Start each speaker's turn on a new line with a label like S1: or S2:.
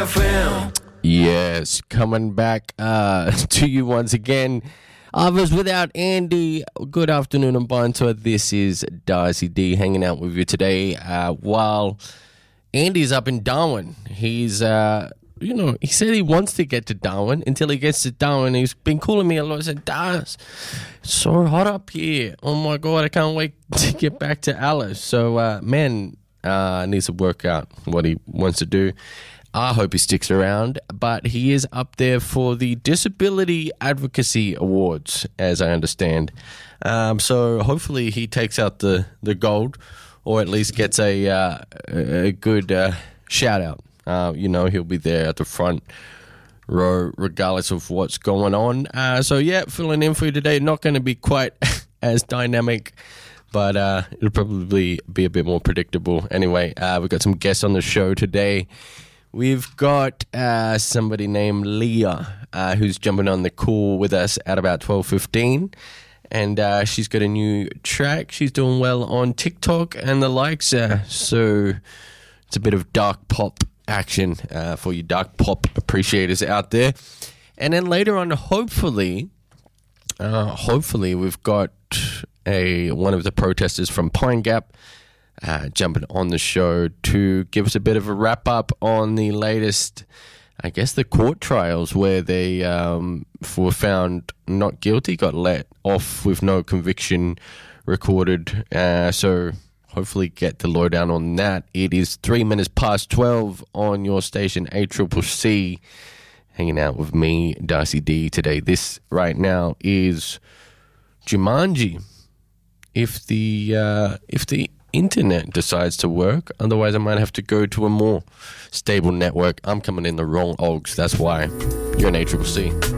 S1: FM.
S2: Yes, coming back to you once again. Others without Andy. Good afternoon, and Banter. This is Darcy D hanging out with you today. While Andy's up in Darwin, he's he said he wants to get to Darwin. Until he gets to Darwin, he's been calling me a lot. He said, Dars, it's so hot up here. Oh my God, I can't wait to get back to Alice. So, needs to work out what he wants to do. I hope he sticks around, but he is up there for the Disability Advocacy Awards, as I understand. So hopefully he takes out the gold, or at least gets a good shout out. He'll be there at the front row regardless of what's going on. Filling in for you today. Not going to be quite as dynamic, but it'll probably be a bit more predictable. Anyway, we've got some guests on the show today. We've got somebody named Leah who's jumping on the call with us at about 12:15. And she's got a new track. She's doing well on TikTok and the likes. So it's a bit of dark pop action for you dark pop appreciators out there. And then later on, hopefully we've got one of the protesters from Pine Gap jumping on the show to give us a bit of a wrap up on the latest, I guess, the court trials where they were found not guilty, got let off with no conviction recorded. So hopefully get the lowdown on that. It is 3 minutes past 12 on your station, ACCC, hanging out with me, Darcy D, today. This right now is Jumanji. If the internet decides to work, otherwise I might have to go to a more stable network. I'm coming in the wrong ogs, that's why. You're in ACCC.